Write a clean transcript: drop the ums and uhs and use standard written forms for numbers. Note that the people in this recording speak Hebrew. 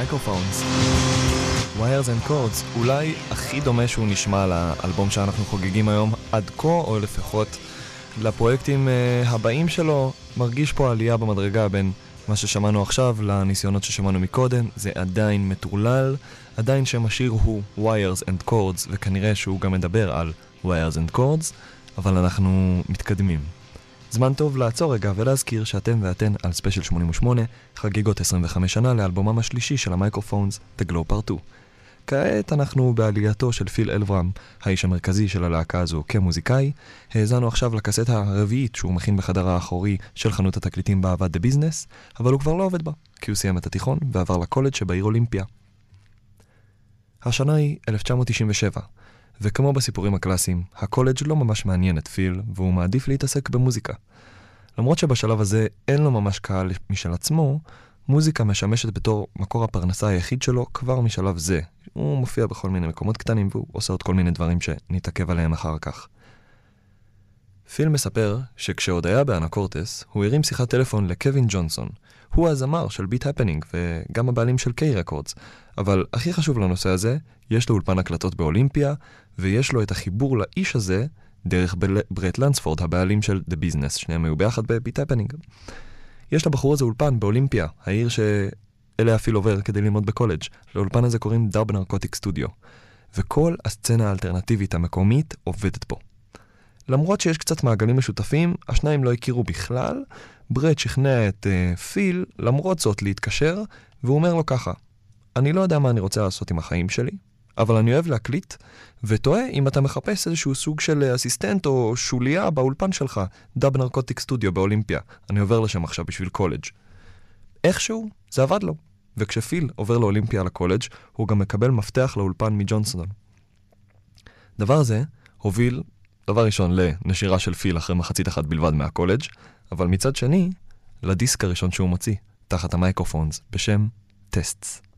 מייקרופונס. Wires and Chords, אולי הכי דומה שהוא נשמע לאלבום שאנחנו חוגגים היום עד כה, או לפחות לפרויקטים הבאים שלו. מרגיש פה עלייה במדרגה בין מה ששמענו עכשיו לניסיונות ששמענו מקודם. זה עדיין מטורלל, עדיין שם השיר הוא Wires and Chords, וכנראה שהוא גם מדבר על Wires and Chords, אבל אנחנו מתקדמים. זמן טוב לעצור רגע ולהזכיר שאתם ואתן על ספיישל 88, חגיגות 25 שנה לאלבומם השלישי של המייקרופונס, The Glow Part 2. כעת אנחנו בעלייתו של פיל אלברם, האיש המרכזי של הלהקה הזו כמוזיקאי. האזנו עכשיו לקסט הרביעית שהוא מכין בחדר האחורי של חנות התקליטים בעבד The Business, אבל הוא כבר לא עובד בה, כי הוא סיים את התיכון ועבר לקולג' שבעיר אולימפיה. השנה היא 1997, וכמו בסיפורים הקלאסיים, הקולג' לא ממש מעניין את פיל, והוא מעדיף להתעסק במוזיקה. למרות שבשלב הזה אין לו ממש קהל משל עצמו, מוזיקה משמשת בתור מקור הפרנסה היחיד שלו כבר משלב זה. הוא מופיע בכל מיני מקומות קטנים, והוא עושה עוד כל מיני דברים שנתעכב עליהם אחר כך. פיל מספר שכשעוד היה באנקורטס, הוא הרים שיחת טלפון לקווין ג'ונסון. הוא הזמר של ביט הפנינג וגם הבעלים של קיי רקורדס. אבל הכי חשוב לנושא הזה, יש לו אולפן הקלטות באולימפיה, ויש לו את החיבור לאיש הזה דרך ברט לנספורד, הבעלים של The Business. שניהם היו ביחד בביט הפנינג. יש לבחור הזה אולפן באולימפיה, העיר שאליה פיל עובר כדי ללמוד בקולג'. לאולפן הזה קוראים דאב נרקוטיק סטודיו. וכל הסצנה האלטרנטיבית המקומית עובדת פה. למרות שיש קצת מעגלים משותפים, השניים לא הכירו בכלל. ברט שכנע את פיל למרות זאת להתקשר, והוא אומר לו ככה: אני לא יודע מה אני רוצה לעשות עם החיים שלי, אבל אני אוהב להקליט, ותוהה אם אתה מחפש איזשהו סוג של אסיסטנט או שוליה באולפן שלך, דאב נרקוטיק סטודיו באולימפיה. אני עובר לשם עכשיו בשביל קולג'. איכשהו זה עבד לו, וכשפיל עובר לאולימפיה לקולג' הוא גם מקבל מפתח לאולפן מג'ונסון. דבר זה הוביל דבר ראשון לנשירה של פיל אחרי מחצית אחת בלבד מהקולג', אבל מצד שני לדיסק הראשון שהוא מוציא תחת המייקרופונס בשם טסטס.